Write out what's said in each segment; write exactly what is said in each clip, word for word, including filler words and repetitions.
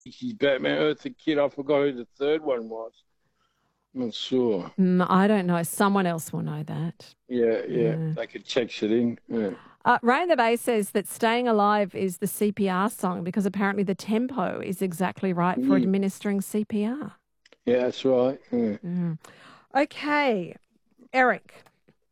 She's Batman, Eartha Kitt. I forgot who the third one was. I'm not sure. Mm, I don't know. Someone else will know that. Yeah, yeah. Yeah. They could text it in. Yeah. Uh, Ray in the Bay says that Staying Alive is the C P R song because apparently the tempo is exactly right for Mm. administering C P R. Yeah, that's right. Yeah. Mm. Okay, Eric.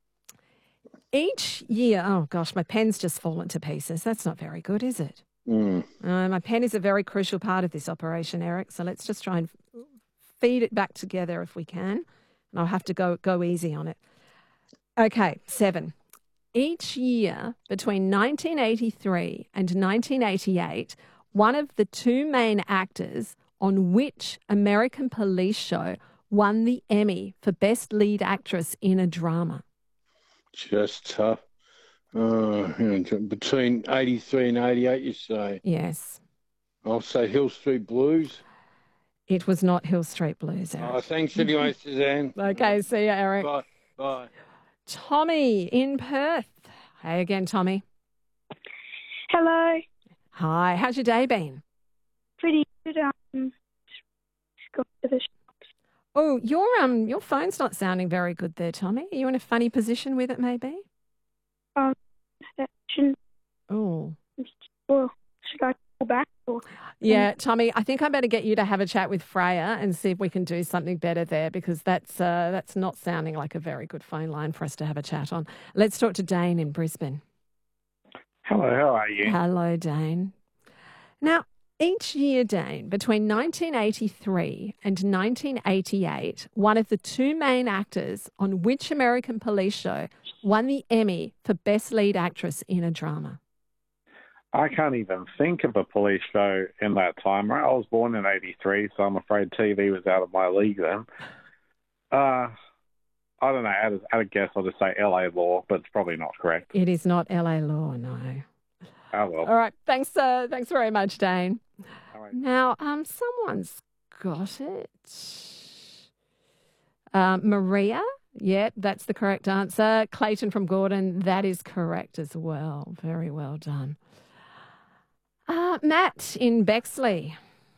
Each year, oh gosh, my pen's just fallen to pieces. That's not very good, is it? Mm. Uh, my pen is a very crucial part of this operation, Eric. So let's just try and feed it back together if we can. And I'll have to go go easy on it. Okay, seven. Each year between nineteen eighty-three and nineteen eighty-eight, one of the two main actors on which American police show won the Emmy for Best Lead Actress in a Drama? Just tough. Uh, between eighty-three and eighty-eight, you say? Yes. I'll say Hill Street Blues. It was not Hill Street Blues, Eric. Oh, thanks anyway, Suzanne. Okay, see you, Eric. Bye. Bye. Tommy in Perth. Hey again, Tommy. Hello. Hi. How's your day been? Pretty good. Um, just got to the shops. Oh, your um, your phone's not sounding very good there, Tommy. Are you in a funny position with it, maybe? Um, shouldn't. Oh. Well, should I call back? Or, yeah, Tommy, I think I better get you to have a chat with Freya and see if we can do something better there because that's uh, that's not sounding like a very good phone line for us to have a chat on. Let's talk to Dane in Brisbane. Hello, how are you? Hello, Dane. Now, each year, Dane, between nineteen eighty-three and nineteen eighty-eight, one of the two main actors on which American police show won the Emmy for Best Lead Actress in a Drama? I can't even think of a police show in that time. I was born in eighty-three, so I'm afraid T V was out of my league then. Uh, I don't know. At a, at a guess, I'll just say L A Law, but it's probably not correct. It is not L A Law, no. Oh, well. All right. Thanks, uh, thanks very much, Dane. All right. Now, um, someone's got it. Um, Maria? Yeah, that's the correct answer. Clayton from Gordon, that is correct as well. Very well done. Uh, Matt in Bexley.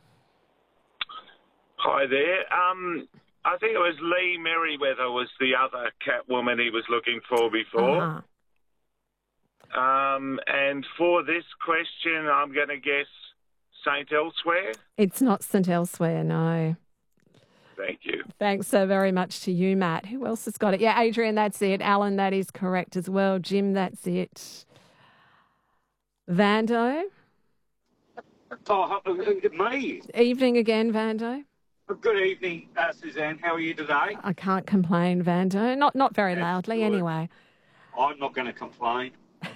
Hi there. Um, I think it was Lee Merriweather was the other Catwoman he was looking for before. Uh-huh. Um, and for this question, I'm going to guess Saint Elsewhere. It's not Saint Elsewhere, no. Thank you. Thanks so very much to you, Matt. Who else has got it? Yeah, Adrian, that's it. Alan, that is correct as well. Jim, that's it. Vando? Oh, uh, me. Evening again, Vando. Good evening, uh, Suzanne. How are you today? I can't complain, Vando. Not not very That's loudly, good. anyway. I'm not going to complain.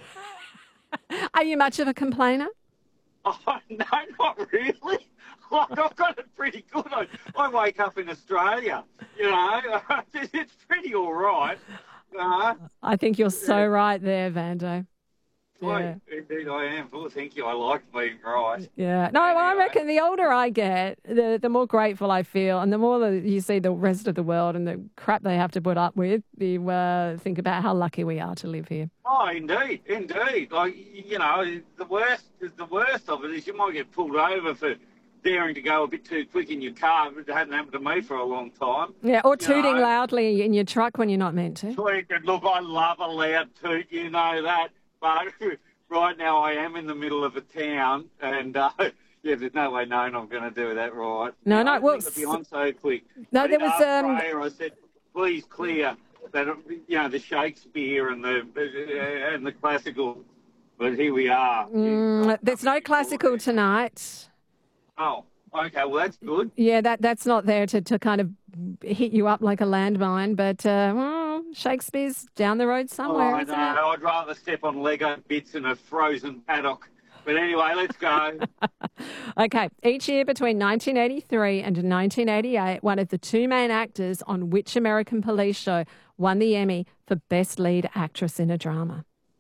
Are you much of a complainer? Oh, no, not really. Like, I've got it pretty good. I, I wake up in Australia, you know. It's pretty all right. Uh, I think you're so right there, Vando. Yeah. Well, indeed I am. Oh, thank you. I like being right. Yeah. No, I Anyway. reckon the older I get, the the more grateful I feel, and the more that you see the rest of the world and the crap they have to put up with, you uh, think about how lucky we are to live here. Oh, indeed, indeed. Like, you know, the worst, the worst of it is you might get pulled over for daring to go a bit too quick in your car. It hadn't happened to me for a long time. Yeah, or You tooting know. loudly in your truck when you're not meant to. Look, I love a loud toot, you know that. But right now I am in the middle of a town, and uh, yeah, there's no way known I'm going to do that right. No, You no, know, well, I think it'll be on so quick. No, But there in was, our um, prayer, I said, please clear that, you know, the Shakespeare and the uh, and the classical. But here we are. Mm, there's no classical tonight. Oh, okay. Well, that's good. Yeah, that that's not there to, to kind of hit you up like a landmine, but uh, well, Shakespeare's down the road somewhere, oh, isn't no, it? I'd rather step on Lego bits in a frozen paddock. But anyway, let's go. Okay, each year between nineteen eighty-three and nineteen eighty-eight, one of the two main actors on which American police show won the Emmy for Best Lead Actress in a Drama?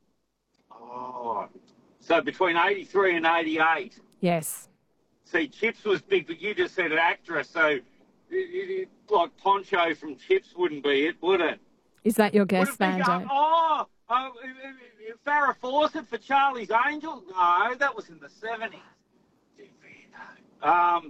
Oh, so between eighty-three and eighty-eight. Yes. See, Chips was big, but you just said an actress, so it, it, like Poncho from Chips wouldn't be it, would it? Is that your guess, Would it be, Vando? uh, oh, uh, Farrah Fawcett for Charlie's Angels? No, that was in the seventies. Um,